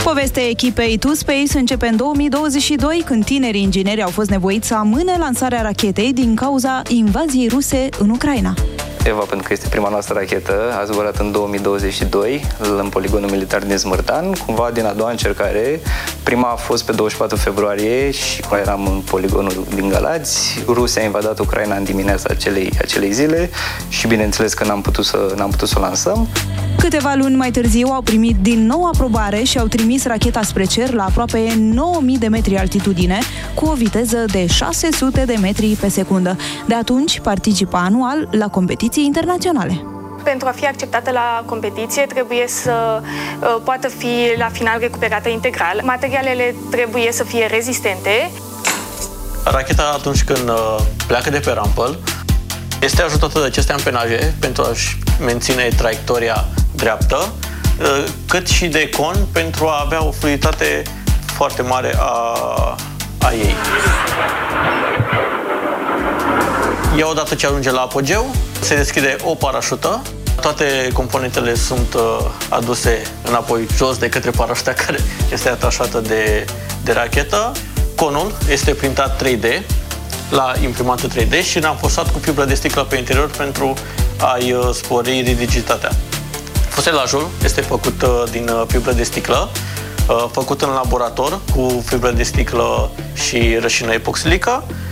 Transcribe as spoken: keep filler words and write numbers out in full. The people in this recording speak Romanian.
Povestea echipei Two Space începe în două mii douăzeci și doi, când tinerii ingineri au fost nevoiți să amâne lansarea rachetei din cauza invaziei ruse în Ucraina. Eva, pentru că este prima noastră rachetă, a zburat în două mii douăzeci și doi în poligonul militar din Zmărtan, cumva din a doua încercare. Prima a fost pe douăzeci și patru februarie și cum eram în poligonul din Galați. Rusia a invadat Ucraina în dimineața acelei, acelei zile și bineînțeles că n-am putut să, n-am putut să o lansăm. Câteva luni mai târziu au primit din nou aprobare și au trimis racheta spre cer la aproape nouă mii de metri altitudine, cu o viteză de șase sute de metri pe secundă. De atunci participă anual la competiții internaționale. Pentru a fi acceptată la competiție trebuie să uh, poată fi la final recuperată integral. Materialele trebuie să fie rezistente. Racheta, atunci când uh, pleacă de pe rampă, este ajutată de aceste ampenaje pentru a-și menține traiectoria dreaptă, uh, cât și de con pentru a avea o fluiditate foarte mare a, a ei. Ea, odată ce ajunge la apogeu, se deschide o parașută. Toate componentele sunt uh, aduse înapoi jos de către parașuta care este atașată de, de rachetă. Conul este printat trei D la imprimantă trei D și ramforsat cu fibră de sticlă pe interior pentru a-i uh, spori rigiditatea. Fuselajul este făcut uh, din uh, fibră de sticlă, uh, făcut în laborator cu fibră de sticlă și rășină epoxilică.